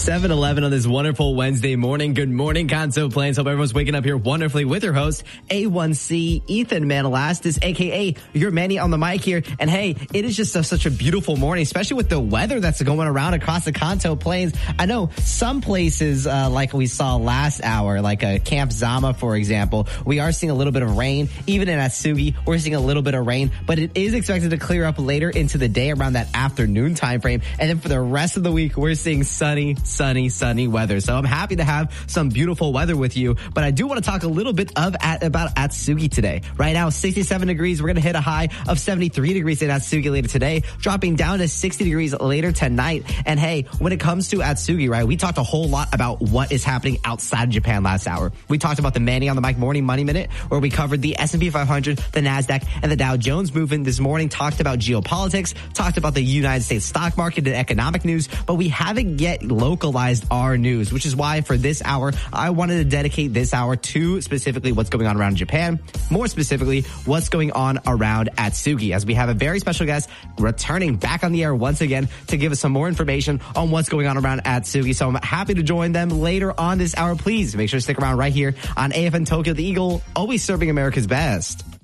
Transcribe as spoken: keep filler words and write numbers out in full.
seven eleven on this wonderful Wednesday morning. Good morning, Kanto Plains. Hope everyone's waking up here wonderfully with your host, A one C, Ethan Manalastis, a k a your Manny on the mic here. And hey, it is just a, such a beautiful morning, especially with the weather that's going around across the Kanto Plains. I know some places, uh, like we saw last hour, like uh, Camp Zama, for example, we are seeing a little bit of rain. Even in Atsugi, we're seeing a little bit of rain, but it is expected to clear up later into the day around that afternoon time frame. And then for the rest of the week, we're seeing sunny, sunny, sunny weather. So I'm happy to have some beautiful weather with you, but I do want to talk a little bit of at, about Atsugi today. Right now, sixty-seven degrees. We're going to hit a high of seventy-three degrees in Atsugi later today, dropping down to sixty degrees later tonight. And hey, when it comes to Atsugi, right, we talked a whole lot about what is happening outside of Japan last hour. We talked about the Manny on the Mic Morning Money Minute, where we covered the S and P five hundred, the NASDAQ, and the Dow Jones movement this morning, talked about geopolitics, talked about the United States stock market and economic news, but we haven't yet localized our news, which is why for this hour, I wanted to dedicate this hour to specifically what's going on around Japan, more specifically, what's going on around Atsugi, as we have a very special guest returning back on the air once again to give us some more information on what's going on around Atsugi. So I'm happy to join them later on this hour. Please make sure to stick around right here on A F N Tokyo, the Eagle, always serving America's best.